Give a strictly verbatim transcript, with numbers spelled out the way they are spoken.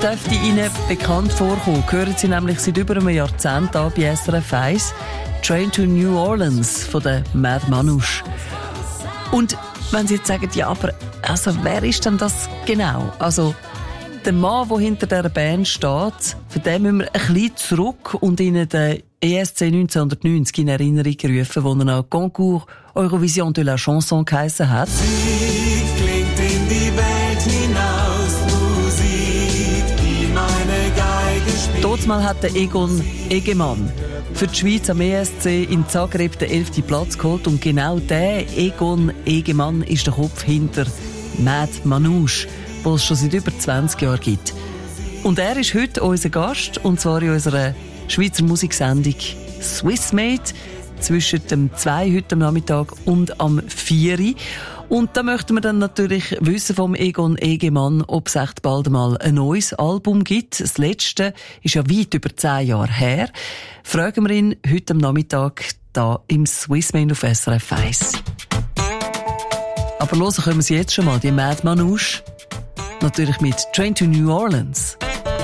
dürfte Ihnen bekannt vorkommen. Hören Sie nämlich seit über einem Jahrzehnt an bei S R F eins. Train to New Orleans von der Mad Manouche. Und wenn Sie jetzt sagen, ja, aber also, wer ist denn das genau? Also, der Mann, der hinter dieser Band steht, für den müssen wir ein bisschen zurück und Ihnen den E S C neunzehnhundertneunzig in Erinnerung rufen, wo er noch Concours Eurovision de la Chanson geheissen hat. Musik klingt in die Welt hinaus, Musik, die meine Geige spielt. Dortmal hat der Egon Egemann für die Schweiz am E S C in Zagreb den elften Platz geholt. Und genau der Egon Egemann ist der Kopf hinter Mad Manouche, den es schon seit über zwanzig Jahren gibt. Und er ist heute unser Gast, und zwar in unserer Schweizer Musiksendung Swissmade, zwischen dem zwei heute am Nachmittag und am vier. Und da möchten wir dann natürlich wissen vom Egon Egemann, ob es echt bald mal ein neues Album gibt. Das letzte ist ja weit über zehn Jahre her. Fragen wir ihn heute am Nachmittag da im Swissmade auf S R F eins. Aber hören können wir sie jetzt schon mal, die Mad Manouche. Natürlich mit Train to New Orleans.